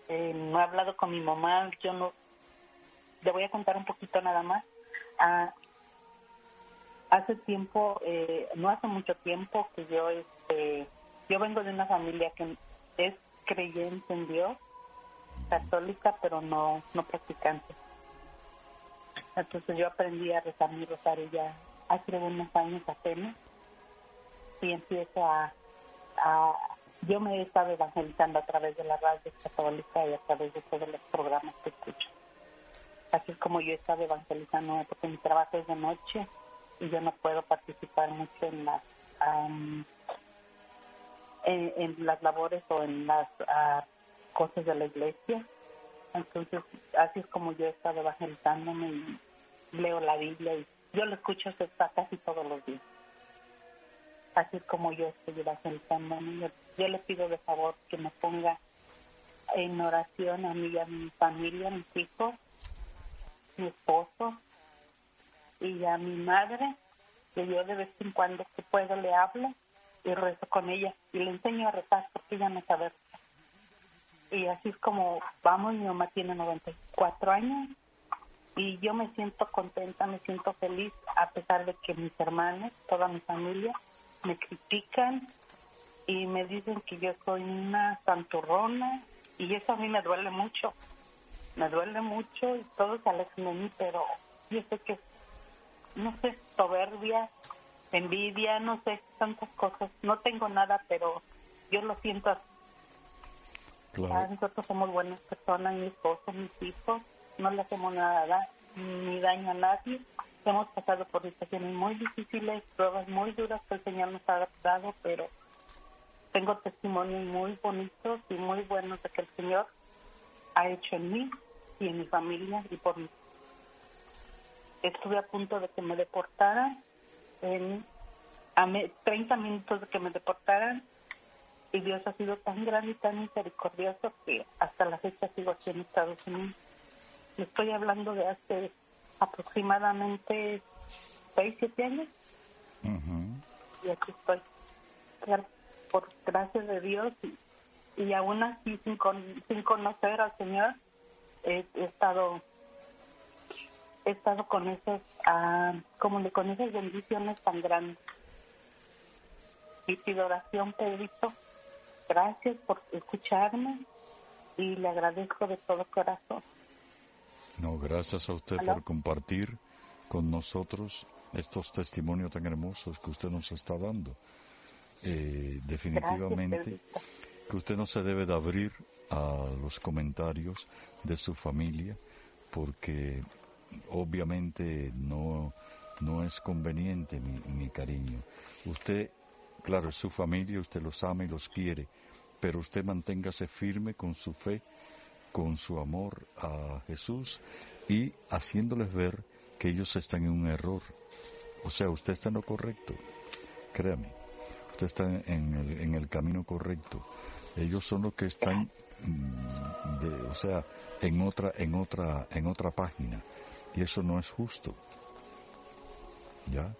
no he hablado con mi mamá. Yo no, le voy a contar un poquito nada más. Ah, hace tiempo, no hace mucho tiempo que yo vengo de una familia que es creyente en Dios, católica, pero no practicante. Entonces yo aprendí a rezar mi rosario ya hace unos años apenas, y empiezo yo me he estado evangelizando a través de la radio católica y a través de todos los programas que escucho. Así es como yo he estado evangelizando, porque mi trabajo es de noche y yo no puedo participar mucho en las labores o en las cosas de la iglesia. Entonces, así es como yo he estado evangelizándome y leo la Biblia y yo lo escucho casi todos los días. Así es como yo estoy evangelizándome. Yo le pido de favor que me ponga en oración a mí y a mi familia, a mis hijos, mi esposo y a mi madre, que yo de vez en cuando que puedo le hablo y rezo con ella y le enseño a rezar porque ella no sabe rezar. Y así es como vamos. Mi mamá tiene 94 años y yo me siento contenta, me siento feliz, a pesar de que mis hermanos, toda mi familia, me critican y me dicen que yo soy una santurrona, y eso a mí me duele mucho y todos se alejan de mí, pero yo sé que, no sé, soberbia, envidia, no sé, tantas cosas. No tengo nada, pero yo lo siento así. Claro. Nosotros somos buenas personas, mi esposo, mis hijos, no le hacemos nada ni daño a nadie. Hemos pasado por situaciones muy difíciles, pruebas muy duras que el Señor nos ha dado, pero tengo testimonios muy bonitos y muy buenos de que el Señor ha hecho en mí y en mi familia y por mí. Estuve a punto de que me deportaran, a 30 minutos de que me deportaran, y Dios ha sido tan grande y tan misericordioso que hasta la fecha sigo aquí en Estados Unidos. Le estoy hablando de hace aproximadamente 6, 7 años. Y aquí estoy, por gracia de Dios, y aún así sin conocer al Señor, he estado con esas con esas bendiciones tan grandes. Y pido oración, Pedrito. Gracias por escucharme y le agradezco de todo corazón. No, gracias a usted por compartir con nosotros estos testimonios tan hermosos que usted nos está dando. Definitivamente que usted no se debe de abrir a los comentarios de su familia, porque obviamente no es conveniente, mi cariño. Usted, claro, es su familia, usted los ama y los quiere, pero usted manténgase firme con su fe, con su amor a Jesús, y haciéndoles ver que ellos están en un error. O sea, usted está en lo correcto, créame, usted está en el camino correcto. Ellos son los que están en otra página, y eso no es justo. ¿Ya?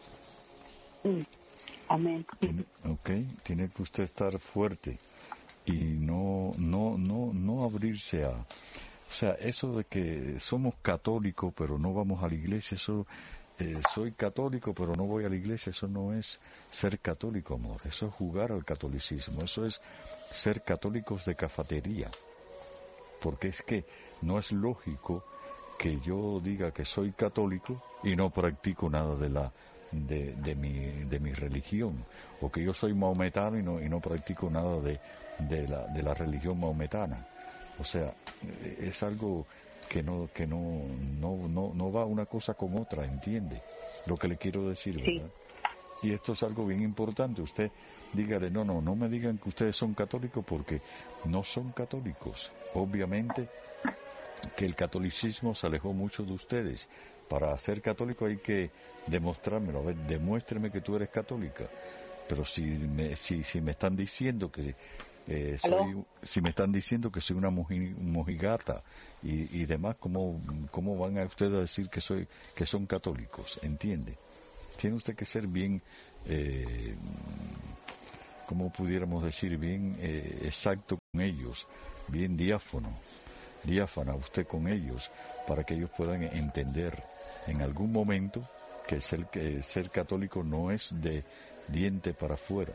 Amén. Tiene que usted estar fuerte y no abrirse a, o sea, eso de que somos católicos pero no vamos a la iglesia, eso soy católico pero no voy a la iglesia, eso no es ser católico, amor. Eso es jugar al catolicismo, eso es ser católicos de cafetería, porque es que no es lógico que yo diga que soy católico y no practico nada de mi religión, o que yo soy maometano y no practico nada de la religión maometana. O sea, es algo que no va una cosa con otra, ¿entiende? Lo que le quiero decir, ¿verdad? Sí. Y esto es algo bien importante. Usted dígale, no me digan que ustedes son católicos, porque no son católicos. Obviamente que el catolicismo se alejó mucho de ustedes. Para ser católico hay que demostrármelo. A ver, demuéstreme que tú eres católica. Pero si me están diciendo que si me están diciendo que soy una mojigata y demás, ¿cómo van a ustedes a decir que son católicos? ¿Entiende? Tiene usted que ser bien, ¿cómo pudiéramos decir? Bien exacto ellos, bien diáfana usted con ellos, para que ellos puedan entender en algún momento que ser católico no es de diente para afuera,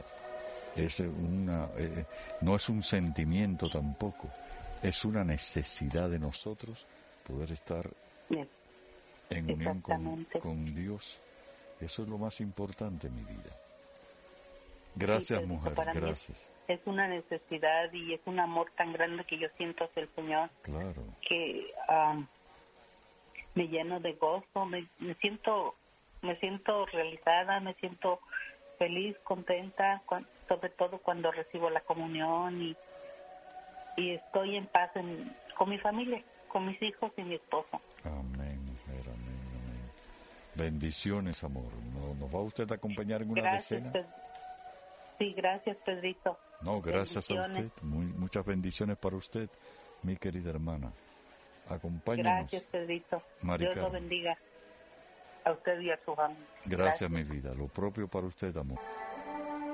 no es un sentimiento tampoco, es una necesidad de nosotros poder estar en unión con Dios. Eso es lo más importante en mi vida. Gracias, sí, mujer, gracias. Es una necesidad y es un amor tan grande que yo siento hacia el Señor. Claro. Que me lleno de gozo, me siento realizada, me siento feliz, contenta, sobre todo cuando recibo la comunión y estoy en paz con mi familia, con mis hijos y mi esposo. Amén, mujer, amén. Bendiciones, amor. ¿Nos va usted a acompañar en una decena? Sí, gracias, Pedrito. No, gracias a usted. Muchas bendiciones para usted, mi querida hermana. Acompáñenos. Gracias, Pedrito. Mari Dios lo bendiga a usted y a su familia. Gracias, mi vida. Lo propio para usted, amor.